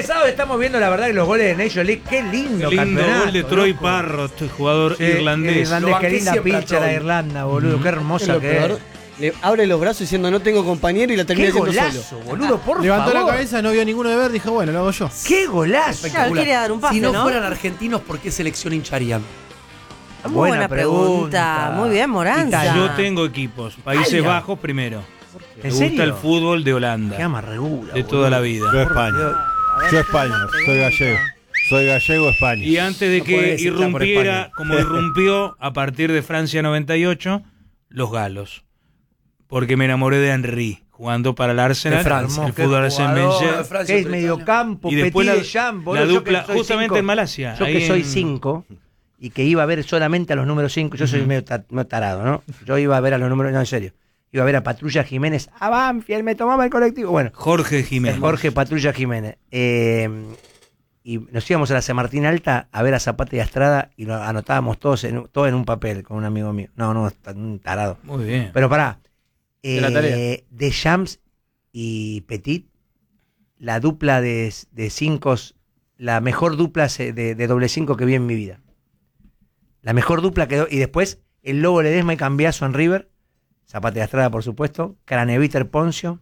sábado estamos viendo, la verdad, que los goles de Nations League. Qué lindo gol de Troy Parrott, este jugador irlandés. Qué linda pincha la Irlanda, boludo. Qué hermosa que es. Le abre los brazos diciendo no tengo compañero y la termina haciendo solo. Boludo, por Levantó favor. la cabeza, no vio ninguno de ver, dijo, bueno, lo hago yo. ¡Qué golazo! Claro, quiere dar un pase, Si no fueran argentinos, ¿por qué selección hincharían? Muy buena pregunta. Muy bien, Moranza. Yo tengo equipos. Países Bajos primero. Me gusta el fútbol de Holanda. Qué amargura. De toda la vida. Yo España. Yo España. Soy gallego. Soy gallego, España. Y antes de que irrumpiera, como irrumpió a partir de Francia 98, los galos. Porque me enamoré de Henry, jugando para el Arsenal, el fútbol arsenal. Que es mediocampo, y después la dupla, justamente en Malasia. Yo que soy 5 y que iba a ver solamente a los números 5, yo soy medio tarado, ¿no? Yo iba a ver a los números, no, en serio. Iba a ver a Patrulla Jiménez, a Banfield, me tomaba el colectivo. Bueno, Jorge Jiménez. Jorge Patrulla Jiménez. Y nos íbamos a la San Martín Alta a ver a Zapata y a Estrada y lo anotábamos todo en un papel con un amigo mío. No, un tarado. Muy bien. Pero pará. De Shams y Petit, la dupla de cinco, la mejor dupla de doble 5 que vi en mi vida. La mejor dupla quedó. Y después el Lobo Ledesma y Cambiaso en River. Zapata y Estrada, por supuesto. Craneviter Poncio.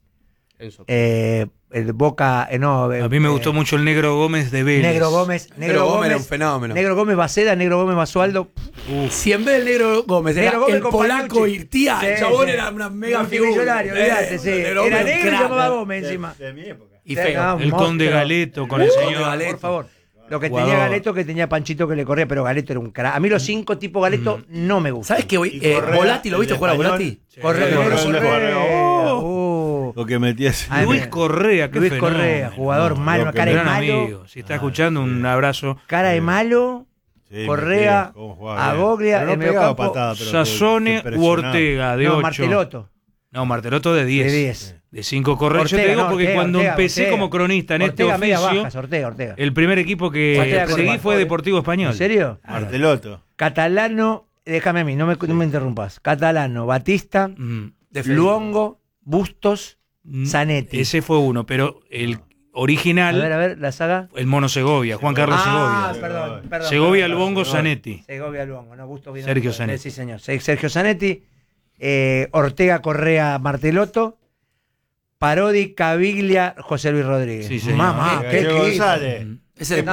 El Boca. A mí me gustó mucho el Negro Gómez de Vélez. Negro Gómez era un fenómeno. Negro Gómez Baceda, Negro Gómez Basualdo. Si en vez del Negro Gómez era el polaco Irtía, el chabón era una mega figura. Millonario, olvídate, sí. Era negro y llamaba Gómez encima. De mi época. Y feo. El Conde Galeto con el señor. Por favor. Lo que tenía Galeto, que tenía Panchito que le corría, pero Galeto era un crack. A mí los 5 tipos Galeto no me gustan. ¿Sabes qué? Volati, ¿lo viste jugar a Volati? Lo que metías. Luis Correa, qué Luis Correa, jugador malo, cara de malo. Amigo. Si está escuchando, un abrazo. Cara de malo. Correa, Agoglia, no el mediocampo. Sassone u Ortega, de 8. Martelotto. No, Martelotto de 10. De 10. De 5 Correa. Yo te digo porque cuando empecé como cronista en este oficio, Ortega. el primer equipo que seguí fue Deportivo Español. ¿En serio? Martelotto. Catalano, déjame a mí, no me interrumpas. Catalano, Batista, Luongo, Bustos, Zanetti. Ese fue uno, pero el original. A ver, la saga. El Mono Segovia, Juan Carlos Segovia. Perdón. Segovia, Luongo, Zanetti. Segovia, Luongo, no, Bustos vino. Sergio Zanetti. Sí, señor. Sergio Zanetti, Ortega, Correa, Martelotto, Parodi, Caviglia, José Luis Rodríguez. Sí, señor. Mamá, qué González. Ese es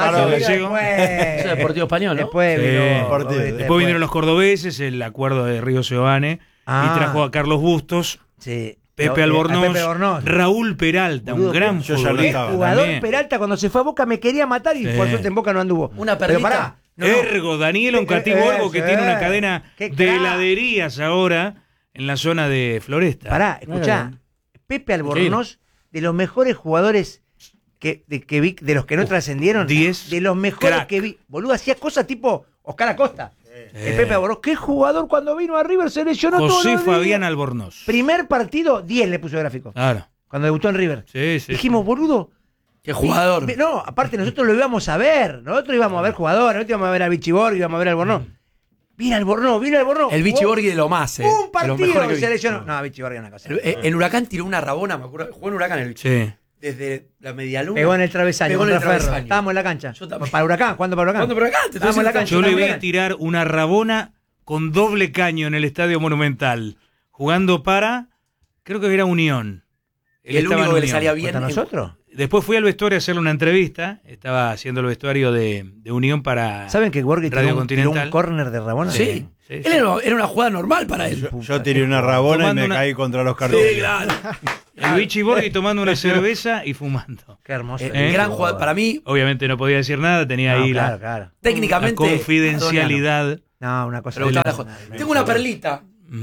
Deportivo Español, ¿no? Después vinieron los cordobeses, el acuerdo de Río Seoane, y trajo a Carlos Bustos, Pepe Albornoz, Raúl Peralta, un gran jugador. Peralta, cuando se fue a Boca me quería matar y por suerte en Boca no anduvo. Una perlita. Ergo, Daniel Oncativo Ergo, que tiene una cadena de heladerías ahora en la zona de Floresta. Pará, escuchá, Pepe Albornoz, de los mejores jugadores que vi, de los que no trascendieron, 10, de los mejores que vi. Boludo, hacía cosas tipo Oscar Acosta. El Pepe Albornoz, qué jugador cuando vino a River, se lesionó todo. José Fabián Albornoz. Primer partido, 10 le puso gráfico. Claro. Cuando debutó en River. Dijimos, boludo. Qué jugador. No, aparte nosotros lo íbamos a ver. Nosotros íbamos a ver jugadores, nosotros íbamos a ver a Vichy Borghi, íbamos a ver a Albornoz. Viene Albornoz. El Vichy Borghi de lo más, un partido que se lesionó. No, Vichy Borghi es una cosa. El Huracán tiró una rabona, me acuerdo. Jugó en Huracán el Vichy. Sí. Desde la medialuna. Pegó en el travesaño. Estábamos en la cancha. Para Huracán, ¿cuándo para Huracán? Estábamos en la cancha. Yo le vi a tirar una rabona con doble caño en el Estadio Monumental, jugando para, creo que era Unión. El único que le salía bien. ¿A nosotros? Después fui al vestuario a hacerle una entrevista. Estaba haciendo el vestuario de Unión para. ¿Saben que Borghi tiró un córner de rabona? Sí. Él era una jugada normal para él. Yo tiré una rabona y me caí contra los cartones. Sí, claro. El Vichy Borghi tomando una cerveza y fumando. Qué hermoso. Gran jugador. Para mí. Obviamente no podía decir nada, tenía ahí la técnicamente. La confidencialidad. No, una cosa. Tengo una perlita.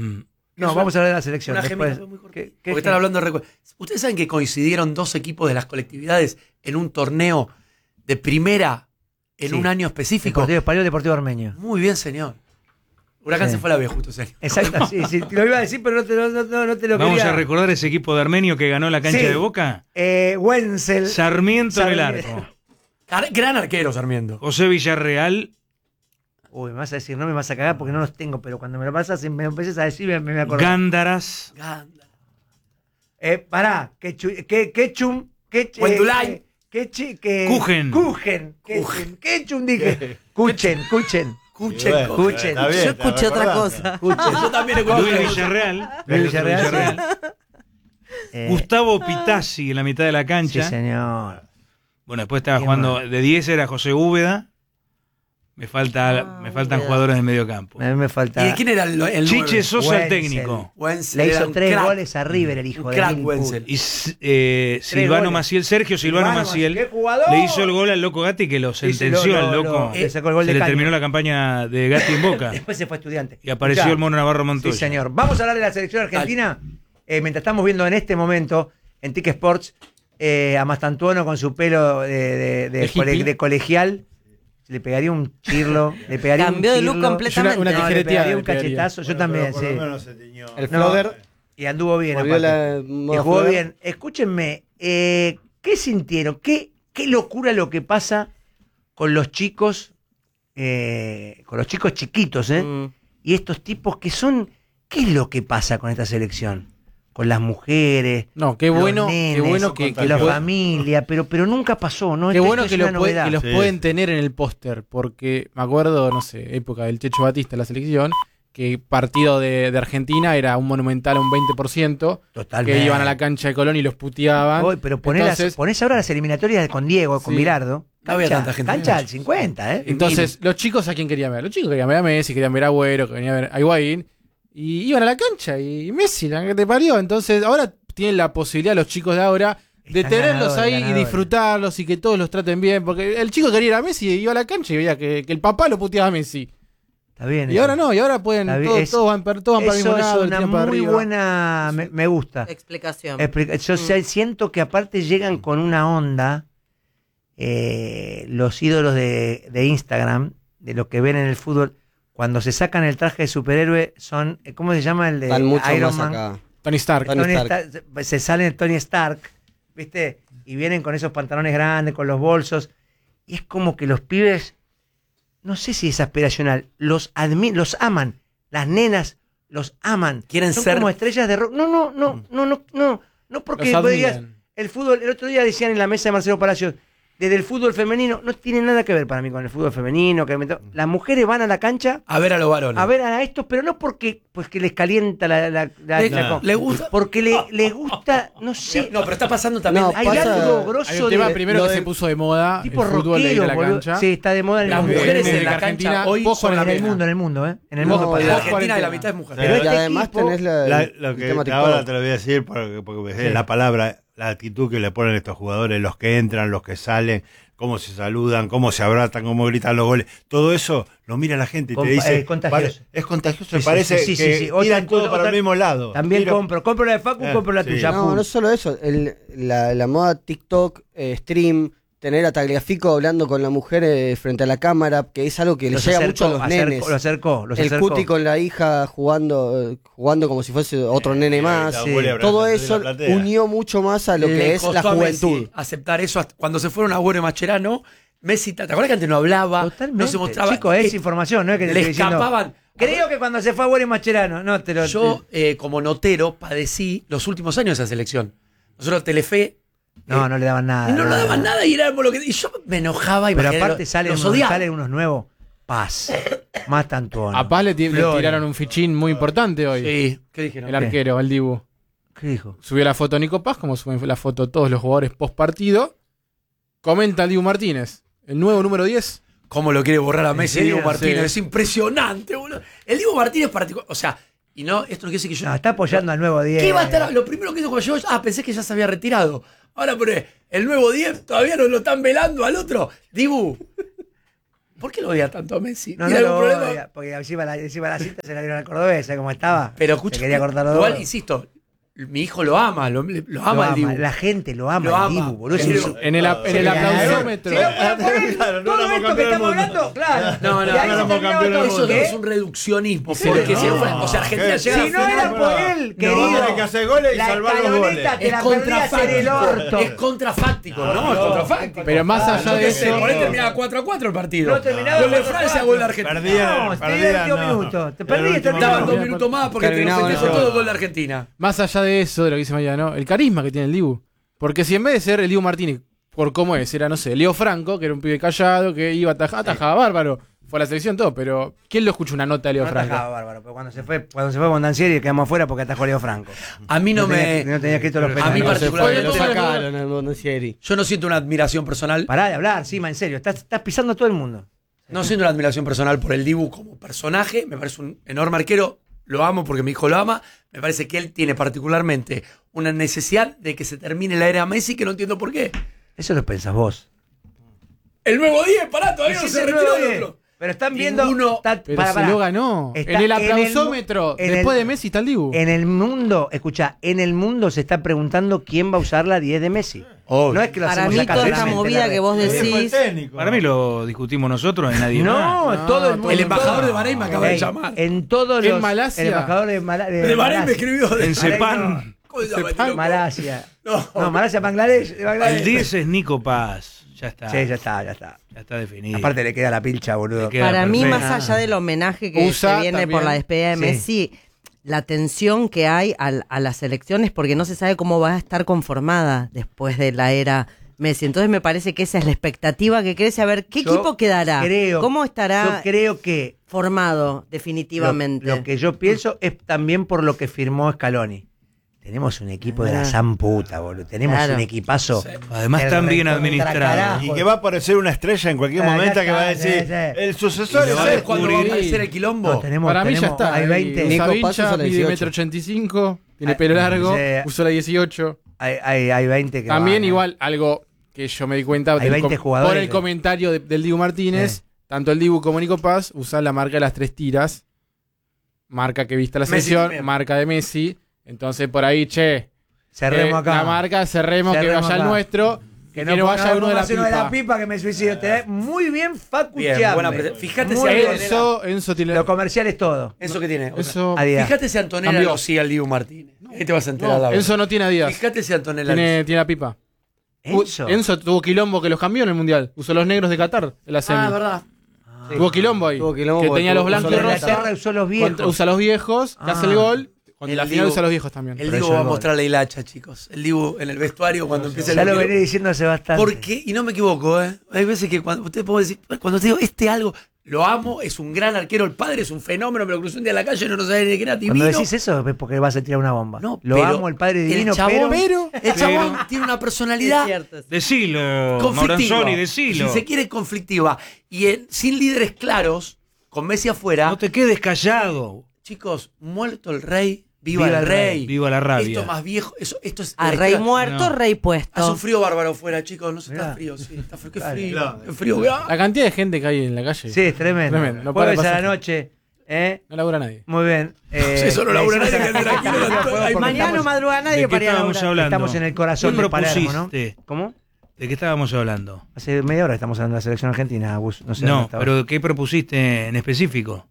No, vamos a hablar de la selección. Una gemita muy corta. Porque están hablando de recuerdos. ¿Ustedes saben que coincidieron dos equipos de las colectividades en un torneo de primera en un año específico? Deportivo Español, Deportivo Armenio. Muy bien, señor. Huracán se fue a la B justo, señor. Exacto, sí. Lo iba a decir, pero no te lo Vamos quería. a recordar ese equipo de Armenio que ganó la cancha de Boca. Wenzel. Sarmiento en el arco. Gran arquero, Sarmiento. José Villarreal. Uy, me vas a decir, no me vas a cagar porque no los tengo, pero cuando me lo pasas, me empieces a decir, me acuerdo. Gándaras. Pará, Quechum. Wendulay. Kuchen. Ketchum dije. Kuchen. Yo escuché otra cosa. Yo también escuché. Luis Villarreal. Gustavo Pitazzi en la mitad de la cancha. Sí, señor. Bueno, después estaba jugando de 10 era José Úbeda. Me faltan jugadores de medio campo. A mí me falta. ¿Y quién era el Chiche Sosa, el Wenzel. técnico. Wenzel Le era hizo un 3 crack. goles a River, el hijo de Crack mil Wenzel. Y Silvano goles. Maciel, Sergio Silvano Maciel, ¡qué jugador! le hizo el gol al Loco Gatti que lo sentenció al loco. le sacó el gol Se de le caño. terminó la campaña de Gatti en Boca. Después se fue Estudiante. Y apareció el Mono Navarro Montoya. Sí, señor. Vamos a hablar de la selección argentina. Mientras estamos viendo en este momento en TIC Sports a Mastantuono con su pelo de colegial. Le pegaría un chirlo. Cambió de look completamente. Una No, le tijereteada pegaría un le pegaría. cachetazo. Yo también, sí. El No, Floder. y anduvo bien. Volvió aparte. la Y jugó Floder. bien. Escúchenme, ¿qué sintieron? ¿Qué locura lo que pasa con los chicos chiquitos, y estos tipos que son... ¿Qué es lo que pasa con esta selección? Con las mujeres, No, qué los bueno, nenes, qué bueno que la familia, pero nunca pasó, ¿no? qué Esto bueno es que, una que novedad. los Sí, pueden tener en el póster, porque me acuerdo, no sé, época del Checho Batista, la selección, que partido de Argentina era un monumental a un 20%, Totalmente. que iban a la cancha de Colón y los puteaban. Hoy, pero ponés ahora las eliminatorias con Diego, con Sí. Bilardo. No había tanta gente. Cancha al 50, Entonces, los chicos, ¿a quién querían ver? Los chicos querían ver a Messi, querían ver a Agüero, querían ver a Higuaín, y iban a la cancha, y Messi, la que te parió. Entonces, ahora tienen la posibilidad los chicos de ahora de Están tenerlos ganadores, ahí ganadores. y disfrutarlos y que todos los traten bien, porque el chico quería ir a Messi y iba a la cancha y veía que el papá lo puteaba a Messi. Está bien. Y eso. ahora no, y ahora pueden, Está bien, todos van para el mismo Eso lado, es una tiran para muy arriba. buena... Me gusta. Explicación. Yo siento que aparte llegan con una onda los ídolos de Instagram, de lo que ven en el fútbol, cuando se sacan el traje de superhéroe son, ¿cómo se llama el de Van mucho Iron más Man? acá. Tony Stark. Tony Stark. Se sale Tony Stark, ¿viste? Y vienen con esos pantalones grandes, con los bolsos, y es como que los pibes, no sé si es aspiracional, los aman, las nenas los aman. Quieren Son ser como estrellas de rock. No porque Los vos digas, admiran. el fútbol, el otro día decían en la mesa de Marcelo Palacios, desde el fútbol femenino, no tiene nada que ver para mí con el fútbol femenino. Las mujeres van a la cancha a ver a los varones. a ver a estos, pero no porque pues que les calienta Le gusta. porque les gusta, no sé. No, pero está pasando también. No, Hay pasa- algo Hay grosso un tema de primero lo que de se puso de moda, tipo el fútbol de ir rockero, a la boludo. cancha. Sí, está de moda en el Las mundo. mujeres en en la Argentina, cancha hoy vos son con la la en el pena. mundo, en el No, mundo. En vos la Argentina cuarentena. la mitad es mujer. Pero Y este además equipo- tenés Lo el que tema ahora TikTok. te lo voy a decir porque Sí. la palabra, la actitud que le ponen estos jugadores, los que entran, los que salen, cómo se saludan, cómo se abrazan, cómo gritan los goles, todo eso lo mira la gente y te dice, es contagioso. es contagioso, Sí, me sí, parece sí, sí, que sí. tiran todo para el mismo lado. También Tira- compro la de Facu, compro la sí. tuya. No, pum. no solo eso, la moda TikTok, stream, tener a Tagliafico hablando con la mujer frente a la cámara, que es algo que le Los llega acercó, mucho a los nenes. Los acercó. El Cuti con la hija jugando como si fuese otro nene más. la sí. abuela abrazando Todo de la eso platea. unió mucho más a lo Le que es la costó a Messi juventud. aceptar eso cuando se fueron Agüero y Mascherano. Messi, ¿te acuerdas que antes no hablaba? Totalmente. No se mostraba. Chicos, es información, no es que te le estoy diciendo. escapaban. Creo que cuando se fue a Bueno y Mascherano, no te lo. Yo, como notero, padecí los últimos años de esa selección. Nosotros, Telefe. No le daban nada. Y no nos daban nada y era por lo que. Y yo me enojaba y Pero aparte salen los odiaba. unos nuevos. Paz. Más tanto. A Paz le Flores. tiraron un fichín muy importante hoy. Sí, ¿qué dijeron? El arquero, el Dibu. ¿Qué dijo? Subió la foto Nico Paz, como suben la foto todos los jugadores post partido. Comenta el Dibu Martínez, el nuevo número 10. ¿Cómo lo quiere borrar a Messi serio? Diego Martínez? Sí. Es impresionante, boludo. El Diego Martínez particular. O sea, y no, esto no quiere decir que yo. No, está apoyando al nuevo 10. ¿Qué iba a estar? Lo primero que hizo cuando llegó, pensé que ya se había retirado. Ahora, pero el nuevo 10 todavía no lo están velando al otro. Dibu, ¿por qué lo odia tanto a Messi? No, ¿Tiene no, algún lo problema? odia, porque encima la cita se la dieron al cordobés, como estaba. Pero escucha, Se quería cortar los igual, dedos. insisto, mi hijo lo ama, lo ama Lo el Dibu. La gente lo ama, Lo el ama. Dibu, boludo. En Es el- un- En el aplausómetro. Si no fuera por él, Claro, no todo éramos esto que campeones del estamos mundo. hablando, claro. No, Y ahí se éramos terminaba campeones del todo. Eso ¿Qué? es un reduccionismo. ¿En Porque serio? si no fuera, o sea, Argentina ¿Qué? llega Si a no era por él, querido. tiene que hacer goles y la salvar los escaloneta goles. te la perdías en el orto. Es contrafáctico, ¿no? Es contrafáctico. Pero más allá de eso, Por ahí terminaba 4-4 el partido. No terminaba Gol de 4-4. Francia, gol de Argentina. Perdían, No, te perdían, dio 22 no. minutos. Te El perdiste, último Daban minuto. 2 minutos más porque te lo Terminaban festejó eso. todo gol de Argentina. más allá de eso, de lo que dice Mariano, el carisma que tiene el Dibu. Porque si en vez de ser el Dibu Martínez por cómo es. Era, no sé, Leo Franco, que era un pibe callado, que iba a atajar, atajaba bárbaro. Fue a la selección todo, pero ¿quién lo escucha una nota de Leo Franco? Atajaba bárbaro, pero cuando se fue Bondancieri quedamos afuera porque atajó Leo Franco. A mí no tenía escrito los penales. A mí particularmente Lo sacaron al Bondancieri. yo no siento una admiración personal. Pará de hablar, Sima, en serio. Estás pisando a todo el mundo. No siento una admiración personal por el Dibu como personaje. Me parece un enorme arquero. Lo amo porque mi hijo lo ama. Me parece que él tiene particularmente una necesidad de que se termine la era Messi, que no entiendo por qué. Eso lo pensás vos. El nuevo 10, pará, todavía no se retiró el otro. Pero están viendo. Ninguno. Pero se lo ganó. Está En el aplausómetro, en el- después de Messi está el Dibu. En el mundo, escucha, en el mundo se está preguntando quién va a usar la 10 de Messi. Obvio. No es que lo Para hacemos mí acá toda esta solamente movida la que vos red. decís, Para mí lo discutimos nosotros y nadie más. No, todo el mundo. El embajador de Bahrein me acaba de Ey, llamar. En todos En los. Malasia. El embajador de De Bahrein me escribió. En Cepan. ¿Cómo se llama este loco? Malasia. No. No, Malasia, Bangladesh. de Bangladesh. El 10 es Nico Paz. Ya está. Sí, ya está. Ya está definido. Aparte le queda la pilcha, boludo. Le queda para mí, perfecto. más allá del homenaje que USA se viene también. por la despedida de Sí. Messi, la tensión que hay a las elecciones, porque no se sabe cómo va a estar conformada después de la era Messi. Entonces me parece que esa es la expectativa que crece, a ver qué Yo equipo quedará, cómo Yo estará creo que formado definitivamente. Lo que yo pienso es también por lo que firmó Scaloni. Tenemos un equipo de la san puta, boludo. Tenemos Claro. un equipazo. Además, El están bien recontra administrados. carajo. Y que va a aparecer una estrella en cualquier Ah, ya momento que va a está, decir, sí. el sucesor ¿Y es sabes este. cuándo va a aparecer el quilombo? No, tenemos, Para mí ya tenemos- está. Hay 20. Nico Paz Savincha usa la mide 18. 1,85 m, tiene Ah, pelo largo, sí. usó la 18. Hay 20 que También van, ¿eh? igual, algo que yo me di cuenta Hay 20 jugadores. por el comentario del Dibu Martínez, tanto el Dibu como Nico Paz usan la marca de las 3 tiras, marca que viste la Messi selección, también. marca de Messi, entonces por ahí, Cerremos acá. la marca, cerremos que Cerremos vaya el acá. nuestro, que no vaya uno de la pipa. que me suicido. Te da muy bien, Facu Bien, Chiambe. buena Fíjate si Muy bien. Enzo tiene... Lo comercial es todo. Eso que tiene. Eso, Adidas. Fíjate si Antonella Cambió. lo sigue al Dibu Martínez. Ahí te vas a enterar no, la verdad. Enzo no tiene Adidas, Fíjate si Antonella tiene la pipa. Enzo. Enzo tuvo quilombo que los cambió en el Mundial, usó los negros de Qatar en la semi. Ah, verdad. Tuvo quilombo ahí, Tuvo quilombo que porque tenía los usó blancos y los Contra rosas. Inglaterra usó los viejos. Usa los viejos, que hace el gol. Cuando El la final Dibu- usa los viejos también. El Pero Dibu eso va a es gol. mostrar la hilacha, chicos. El Dibu en el vestuario cuando empieza el Ya lo partido. venía diciendo hace bastante. Porque, y no me equivoco, hay veces que cuando usted puede decir, cuando te digo este algo, lo amo, es un gran arquero, el padre es un fenómeno, me lo crucé un día en la calle, no sabía ni que era divino. Cuando decís eso es porque vas a tirar una bomba. No, Lo pero amo, el padre divino, el chabón, pero... el chabón tiene una personalidad Es cierto, sí. Decilo, conflictiva. Mauranzoni, decilo. Si se quiere, conflictiva. Y sin líderes claros, con Messi afuera, No te quedes callado. chicos, muerto el rey, viva el rey. Viva la rabia. Esto más viejo, esto es... A rey muerto, No. rey Hace puesto. un frío bárbaro afuera, chicos, no se está Mirá. frío, sí, está frío, qué Claro. frío, qué frío, ah. La cantidad de gente que hay en la calle. Sí, es tremendo. Tremendo, no para de Jueves a la pasar. noche. No labura nadie. Muy bien. Eso no labura le nadie, decimos que a la tranquilo, gente que porque porque Mañana no estamos- madruga nadie ¿De qué para ir a estábamos laburar. hablando? Estamos en el corazón ¿Qué de Palermo, ¿no? propusiste? ¿Cómo? ¿De qué estábamos hablando? Hace media hora estamos hablando de la selección argentina, Gus. No sé dónde No, estaba. pero ¿qué propusiste en específico?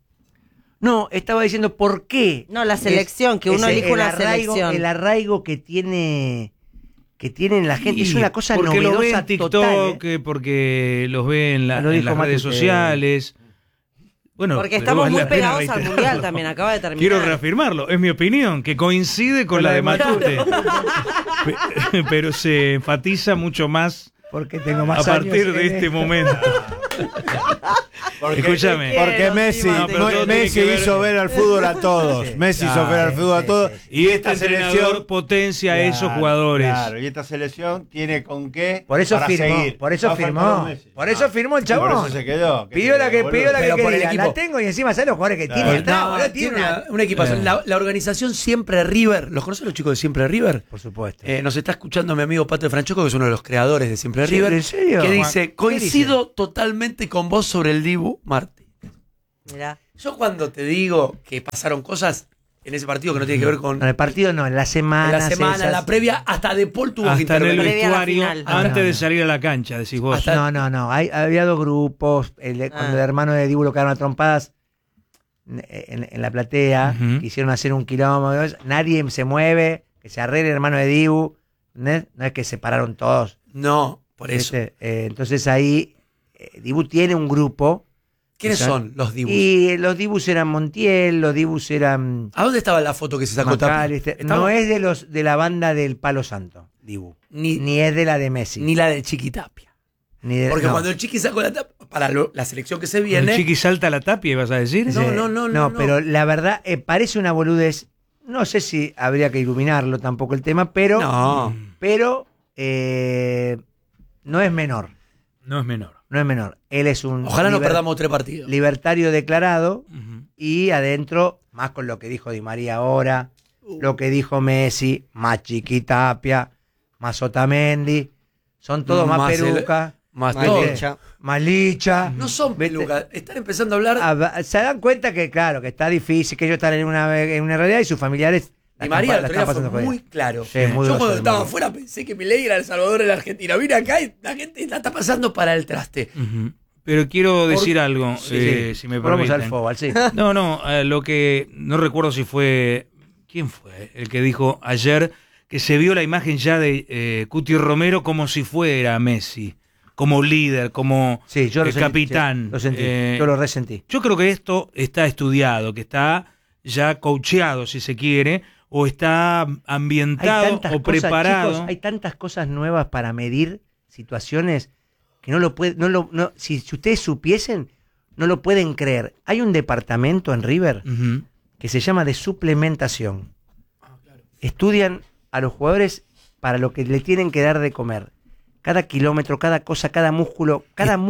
No, estaba diciendo por qué. No, la selección, que uno elige el una arraigo, selección. El arraigo que tiene la gente es Y una cosa porque lo ve novedosa en TikTok, total, ¿eh? porque los ve en, Lo en dijo las redes Matute. sociales. Bueno, Porque pero estamos vale muy la pena pegados al reiterarlo. mundial también, acaba de terminar. Quiero reafirmarlo, es mi opinión, que coincide con la de Matute. Pero se enfatiza mucho más Porque tengo a más partir años de en este esto. momento. Escúchame. Porque Messi, No, pero todo tiene Messi que ver- hizo ver al fútbol a todos. Sí. Messi hizo ver al fútbol a todos. Y este entrenador potencia a esos jugadores. Claro, y esta selección tiene con qué. Por eso para firmó, seguir. por eso Va a faltar firmó. un Messi. Por eso firmó el Y chabón. por eso se quedó. ¿Qué Pidió la que, boludo? pidió la que Pero por el quería. equipo. La tengo y encima ¿sabes los jugadores que Claro. tiene? Está, No, boludo, tiene una equipación. La organización Siempre River, ¿los conocen los chicos de Siempre River? Por supuesto. Nos está escuchando mi amigo Pato de Franchoco, que es uno de los creadores de Siempre Sí, River. ¿en serio? Que Juan, dice, ¿qué coincido totalmente con vos sobre el Dibu Martí. Mirá. Yo cuando te digo que pasaron cosas en ese partido que no tiene que ver con... En el partido no, en la semana. En la semana, en la previa, hasta De Paul tuvo que Hasta en el intervenir. Previa a la vestuario, final. antes No, de no. salir a la cancha, decís vos. No. Había dos grupos. Cuando el hermano de Dibu lo quedaron a trompadas en la platea, Ujú. quisieron hacer un kilómetro. Nadie se mueve, que se arregle el hermano de Dibu. No es que se pararon todos. No, por eso. ¿Viste? Entonces ahí Dibu tiene un grupo. ¿Quiénes Exacto. son los Dibus? Y los Dibus eran Montiel, los Dibus eran ¿A dónde estaba la foto que se sacó Tapia? McAllister. No es de la banda del Palo Santo. Dibu. Ni- Ni es de la de Messi. Ni la de Chiquitapia. Ni de- Porque no. cuando el Chiqui sacó la tapa, para la selección que se El viene. Chiqui salta a la tapia, ¿ibas a decir? No, no, no, no, no. pero la verdad, parece una boludez. No sé si habría que iluminarlo tampoco el tema, pero. No. Pero no es menor. No es menor. No es menor. Él es un Ojalá no perdamos 3 partidos. libertario declarado Ujú. y adentro, más con lo que dijo Di María ahora, lo que dijo Messi, más Chiquitapia, más Otamendi, son todos más Más peruca, Más Más todo. licha. más licha. No son ¿Viste? pelucas. Están empezando a hablar. Se dan cuenta que, claro, que está difícil, que ellos están en una realidad y sus familiares Di María el la otro día están fue pasando muy jodida. claro. Sí, muy Yo grosso cuando Di estaba María. afuera pensé que Milei era El Salvador de la Argentina. Vine acá y la gente la está pasando para el traste. Ujú. Pero quiero decir algo, Sí, si me volvamos permiten. al fútbol, sí. No, lo que no recuerdo si fue quién fue el que dijo ayer que se vio la imagen ya de Cuti Romero como si fuera Messi, como líder, como Sí, yo lo sentí, capitán. sí, lo sentí, yo lo resentí. Yo creo que esto está estudiado, que está ya coacheado, si se quiere, o está ambientado o preparado. Chicos, hay tantas cosas nuevas para medir situaciones que no lo pueden, si ustedes supiesen, no lo pueden creer. Hay un departamento en River Ujú. que se llama de suplementación. Estudian a los jugadores para lo que le tienen que dar de comer. Cada kilómetro, cada cosa, cada músculo.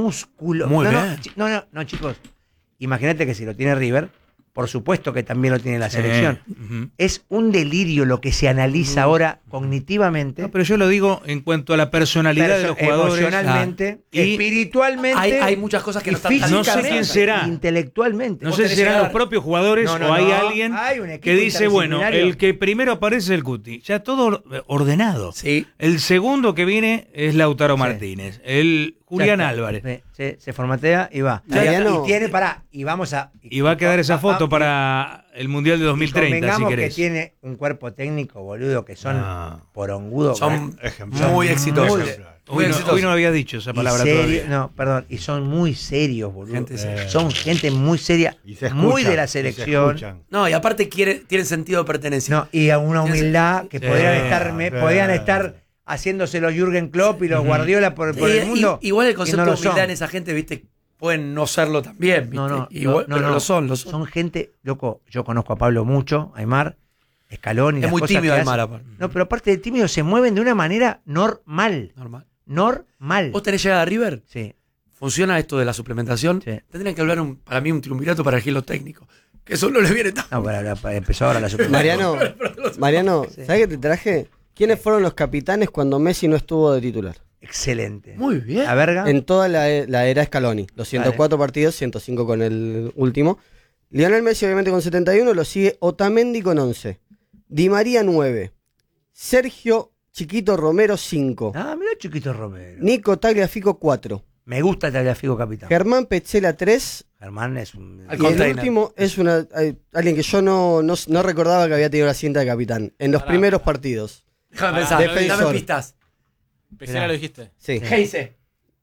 Muy no, bien. No, chicos. Imagínate que si lo tiene River, por supuesto que también lo tiene la selección. Ujú. Es un delirio lo que se analiza ahora cognitivamente. No, pero yo lo digo en cuanto a la personalidad de los jugadores. emocionalmente, y espiritualmente. Hay muchas cosas que y no están tan No sé físicamente, quién será. intelectualmente. No Vos sé si tenés serán que los dar- propios jugadores No, no, o hay no. alguien Hay un equipo que dice, bueno, interdisciplinario. el que primero aparece es el Cuti. Ya todo ordenado. Sí. El segundo que viene es Lautaro Sí. Martínez. El Julián Ya está. Álvarez. Se formatea y va. Mariano. Y tiene y vamos a. Y va a quedar esa foto y- para el Mundial de 2030, si convengamos que querés. tiene un cuerpo técnico, boludo, que son No. porongudos. Son Ejemplar. muy exitosos. Ejemplar. Muy exitosos. Hoy no había dicho esa palabra todavía. No, perdón. Y son muy serios, boludo. Gente seria. Son gente muy seria, Y se muy escuchan, de la y se selección. escuchan. No, y aparte tienen sentido de pertenencia. No, y a una humildad que Sí, podrían estar haciéndose los Jürgen Klopp y los Guardiola por el mundo. Igual el y concepto no de lo humildad son. en esa gente, viste, pueden no serlo también, viste. No, Igual, pero lo son. Son gente, loco, yo conozco a Pablo mucho, a Aymar, Escalón y Es las muy cosas tímido que Aymar, hace. aparte. No, pero aparte de tímido, se mueven de una manera normal. Normal. ¿Vos tenés llegada a River? Sí. ¿Funciona esto de la suplementación? Sí. Tendrían que hablar, para mí, un triunvirato para elegir los técnicos. Que eso no les viene tan. No, empezó ahora la suplementación. Mariano, Sí. ¿sabes qué te traje? ¿Quiénes fueron los capitanes cuando Messi no estuvo de titular? Excelente. Muy bien. A verga. En toda la era Scaloni. Los 104 partidos, 105 con el último. Lionel Messi obviamente con 71, lo sigue Otamendi con 11. Di María 9. Sergio Chiquito Romero 5. Ah, mira Chiquito Romero. Nico Tagliafico 4. Me gusta Tagliafico capitán. Germán Petzela 3. Germán es un. Al Y el container. último es alguien que yo no recordaba que había tenido la cinta de capitán. En los primeros partidos. Déjame pensar, defensor. dame pistas. Pesera lo dijiste. Sí. Heise.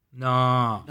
No.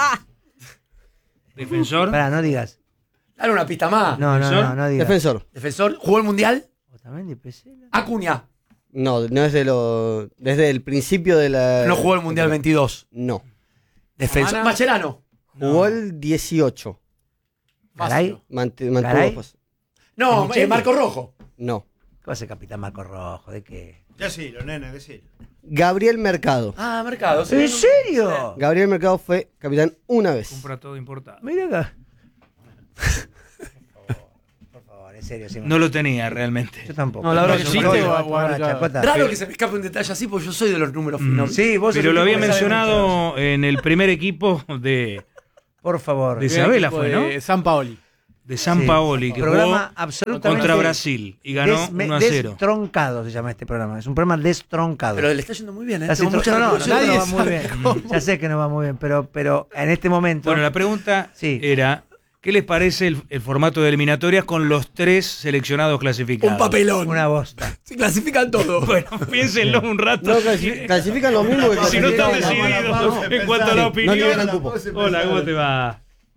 Defensor. Pará, no digas. Dale una pista más. No ¿Defensor? digas. Defensor. Defensor, jugó el mundial. Otamendi, Pesela. Acuña. No es desde el principio de la. No jugó el mundial 22. No. Defensor. Ana. Mascherano. Jugó el 18. Caray. Mantuvo. Caray. No, Micheli. Marco Rojo. No. ¿Qué va a ser capitán Marco Rojo? ¿De qué? Decilo, nene, decilo. Gabriel Mercado. Ah, Mercado. sí. ¿En serio? Gabriel Mercado fue capitán una vez. Compra todo importado. Mira acá. Por favor, en serio. Sí, No lo tenía realmente. yo tampoco. No, la verdad Yo que sí, soy- te va a tomar una marcar. chacota. Raro que se me escape un detalle así, porque yo soy de los números finos. Sí, vos sos Pero el lo tipo había que sabe mencionado en el primer equipo de Por favor. De Isabela fue, ¿no? De San Paoli. San Sí. Paoli, que Programa jugó absolutamente contra Brasil y ganó 1-0. Destroncado se llama este programa. Es un programa destroncado. Pero le está yendo muy bien, ¿eh? Está Tengo mucha no, repercusión. nadie Nadie va muy sabe bien. cómo. Ya sé que no va muy bien, pero en este momento. Bueno, la pregunta Sí. era, ¿qué les parece el formato de eliminatorias con los 3 seleccionados clasificados? Un papelón. Una bosta. Se clasifican todos. Bueno, piénsenlo un rato. No, clasifican lo mismo que Si no están clasificaban. decididos en cuanto a la No opinión. liberan cupo. Hola, ¿cómo te va?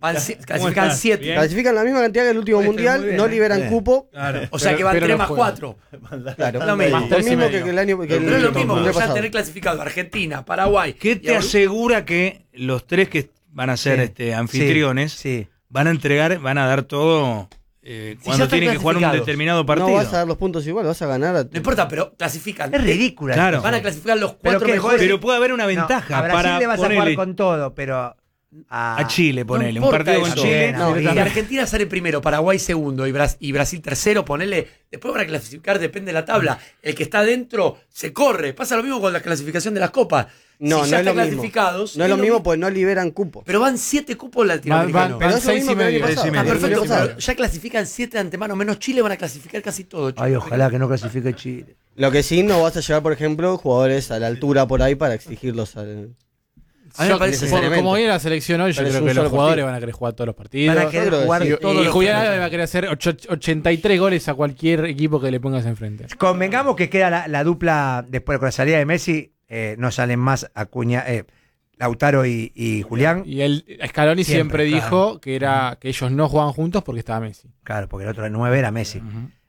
Clasifican estás? 7. Bien. Clasifican la misma cantidad que el último Muy mundial, bien, no liberan bien. cupo. Claro. O sea que van Pero 3 no más juegan. 4. Claro, Lo mismo. lo Tres y mismo medio. que el año que Pero es lo mismo, mundial ya pasado. tener clasificado Argentina, Paraguay. ¿Qué y te asegura que los 3 que van a ser Sí. anfitriones Sí. van a dar todo ya cuando están tienen que jugar un clasificados. determinado partido? No vas a dar los puntos igual, vas a ganar. No importa, pero clasifican. Es ridícula. Claro. esta Van a cosa. clasificar los Pero 4 qué, mejores. Pero puede haber una No, ventaja a Brasil para le vas a jugar ponerle con todo, pero a Chile, No ponele. Un importa partido con eso. Chile. No, Si bien. Argentina sale primero, Paraguay segundo y Brasil tercero, ponele. Después van a clasificar, depende de la tabla. El que está adentro se corre. Pasa lo mismo con la clasificación de las copas. No, Si no ya es lo están mismo. clasificados. No es lo mismo porque no liberan cupo. Pero van 7 cupos latinoamericanos. Pero es lo 6 mismo y que el año medio. pasado. Seis y Ah, medio. perfecto, El año pasado. pero ya clasifican 7 de antemano, menos Chile van a clasificar casi todo. Ay, ojalá que no clasifique Chile. Lo que sí, no vas a llevar, por ejemplo, jugadores a la altura por ahí para exigirlos al. A mí me parece necesariamente. Como viene la selección hoy, yo Pero es creo un que los solo jugadores partido. van a querer jugar todos los partidos. Van a querer creo que jugar sí. todos Y los Julián partidos. Álvarez va a querer hacer 83 goles a cualquier equipo que le pongas enfrente. Convengamos que queda la dupla después con la salida de Messi, no salen más Lautaro y Julián. Y Scaloni siempre, Siempre, dijo que era que ellos no jugaban juntos porque estaba Messi. Claro, porque el otro 9 era Messi.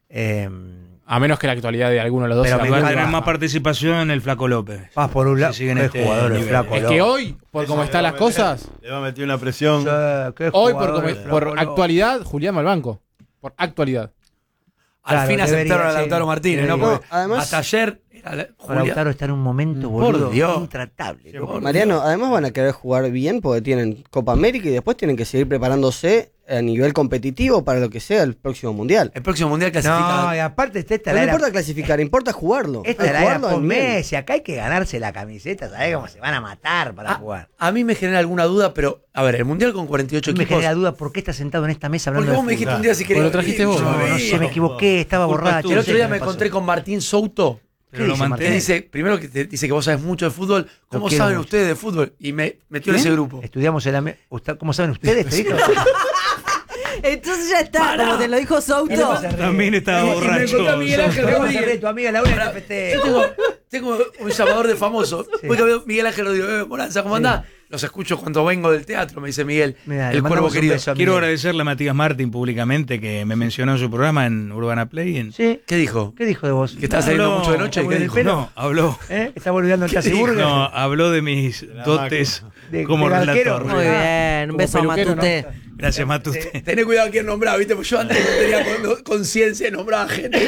A menos que la actualidad de alguno de los dos Pero sea me Va a muy tener encanta. más participación en el Flaco López. Vas por un lado. Si siguen Qué este jugador el nivel. Flaco Es López. que hoy, por cómo están las cosas, Le va a meter una presión. Qué hoy jugador el por Flaco actualidad, Julián va al banco. Por actualidad. Al Claro, fin aceptaron debería, a Lautaro sí. Martínez, ¿no? Debería. Porque Además- hasta ayer era López. Julián. Lautaro está en un momento, Por boludo, Dios. intratable. loco. Mariano, además van a querer jugar bien porque tienen Copa América y después tienen que seguir preparándose a nivel competitivo para lo que sea el próximo mundial. El próximo mundial clasifica. No, y aparte esta No la importa clasificar, importa jugarlo. esta Hay es que la era jugarlo con al nivel. Messi. Acá hay que ganarse la camiseta, ¿sabés cómo se van a matar para jugar? A mí me genera alguna duda, pero a ver, el mundial con 48 Me equipos. genera duda por qué estás sentado en esta mesa hablando Porque de vos me fútbol. dijiste un día si querías. Porque lo trajiste vos. No sé, me equivoqué, estaba Culpa borracho. tuya. El no otro sé día qué me pasó. encontré con Martín Souto, Pero lo dice que mantiene. dice, primero que te dice que vos sabes mucho de fútbol. ¿Cómo quiero saben mucho. ustedes de fútbol? Y me metió en ese grupo. Estudiamos en la ¿Cómo saben ustedes? ¿Te dijo? Entonces ya está, como te lo dijo Souto. También estaba Y me borracho. encontré a Miguel Ángel Rodríguez. Tu amiga Laura te festeja. Yo tengo un llamador de famoso. Voy a ver Miguel Ángel Rodríguez. Moranza, ¿cómo andás? Los escucho cuando vengo del teatro, me dice Miguel. Mirá, le el cuervo mandamos un querido. beso a Quiero Miguel. agradecerle a Matías Martín públicamente que me mencionó en su programa en Urbana Play. Sí. ¿Qué dijo? ¿Qué dijo de vos? ¿Que estaba saliendo mucho de noche? ¿Está ¿Qué muy dijo? del pelo? No, habló. ¿Está volviendo el Casiburger? No, habló de mis dotes De- como de arquero. relator. Muy bien, un Como beso a peluquero, Matute. Gracias, Matute. Tené cuidado a quién nombraba, ¿viste? Porque yo antes no tenía conciencia y nombraba gente.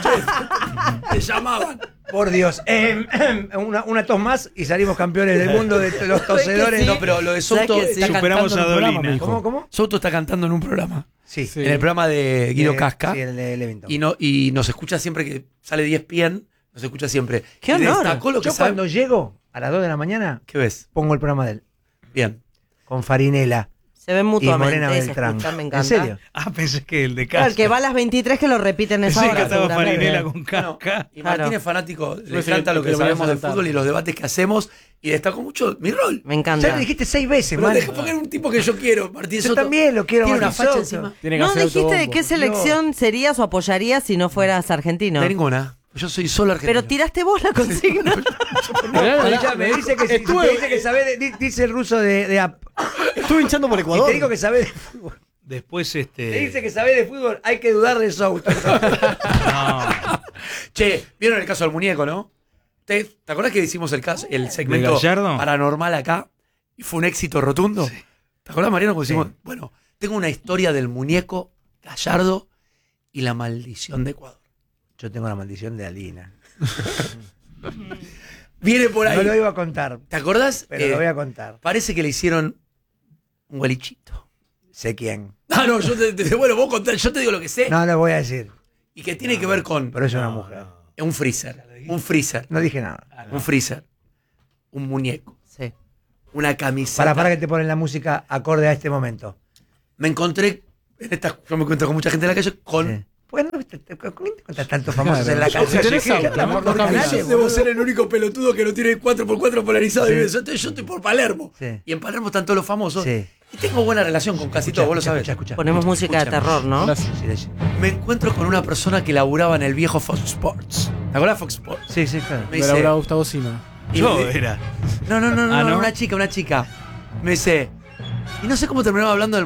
Te llamaban. Por Dios. Una tos más y salimos campeones del mundo de los tosedores. No, pero lo de Souto ¿Sabes que sí? está Superamos cantando a en un programa, Dolina. me dijo. ¿Cómo? Souto está cantando en un programa. Sí. Sí. En el programa de Guido Casca. Sí, el de Levington. Y nos escucha siempre que sale 10 ESPN. Nos escucha siempre. ¡Qué Y honor! destacó lo que Yo sabe. cuando llego a las 2 de la mañana, ¿Qué ves? pongo el programa de él. Bien. Con Farinela Se ven y mutuamente, Morena se Beltrán. escuchan, me ¿En encanta. serio? Ah, pensé que el de Claro, casa. el que va a las 23 que lo repiten esa Pensé hora. que estaba seguramente. Farinela con Bueno, casca. y Claro. Martín es fanático, le sé encanta lo que que lo voy a sabemos de saltar. fútbol y los debates que hacemos. Y destacó mucho mi rol. Me Ya encanta. lo dijiste 6 veces, Pero man. deja porque era un tipo que yo quiero, Martín Yo Soto. también lo quiero, Tiene una Martín facha Soto. encima. Tiene que No hacer dijiste de autobombo. qué selección serías o apoyarías si no fueras argentino. De ninguna. Yo soy solo argentino. Pero tiraste vos la consigna. Me dice que, dice que sabe, dice el ruso de app. Estuve hinchando por Y Ecuador. te digo que sabe de fútbol. Después, Te dice que sabe de fútbol, hay que dudar de Souto. No. Che, ¿vieron el caso del muñeco, no? ¿Te acordás que hicimos el segmento ¿De Gallardo? paranormal acá? Y fue un éxito rotundo. ¿Te acordás, Mariano? Que hicimos, bueno, tengo una historia del muñeco Gallardo y la maldición de Ecuador. Yo tengo la maldición de Alina. Viene por ahí. No lo iba a contar, ¿Te acordás? pero lo voy a contar. Parece que le hicieron un gualichito. Sé quién. Ah, no, bueno, vos contás, yo te digo lo que sé. No lo voy a decir, Y que tiene que ver con pero es una mujer. un freezer. Un freezer. No dije nada. Un freezer. Un muñeco. Sí. Una camiseta. Para que te ponen la música acorde a este momento. Me encontré en esta. Yo me encuentro con mucha gente en la calle con. Sí. ¿Por qué no ¿con quién te encuentras tantos famosos en la Claro. calle? Si tenés auto, La no mejor caminas. canalla, Debo boludo. ser el único pelotudo que no tiene 4x4 polarizado. Sí. Y yo estoy por Palermo. Sí. Y en Palermo están todos los famosos. Sí. Y tengo buena relación con casi todos, vos lo sabés. Escucha. Ponemos música de Escúchame. terror, ¿no? Gracias. Silencio. Me encuentro con una persona que laburaba en el viejo Fox Sports. ¿Te acuerdas de Fox Sports? Sí, claro. Me Me dice, lo habrá Gustavo Sima. y Yo me di- era. No, Ah, ¿no? una chica. Me dice. Y no sé cómo terminamos hablando del